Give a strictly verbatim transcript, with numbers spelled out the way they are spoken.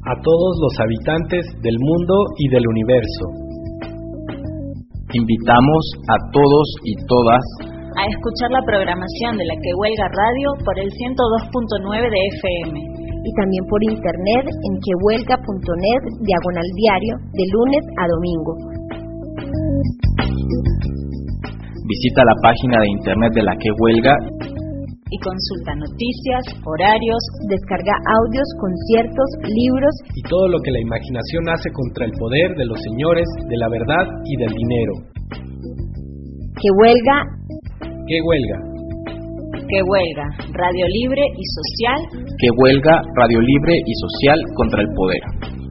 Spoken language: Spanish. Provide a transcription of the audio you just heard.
a todos los habitantes del mundo y del universo. Invitamos a todos y todas a escuchar la programación de la Que Huelga Radio por el ciento dos punto nueve de F M y también por internet en quehuelga punto net diagonal diario de lunes a domingo. Visita la página de internet de la Que Huelga y consulta noticias, horarios, descarga audios, conciertos, libros y todo lo que la imaginación hace contra el poder de los señores de la verdad y del dinero. Que Huelga. Que Huelga. Que Huelga, radio libre y social. Que Huelga, radio libre y social contra el poder.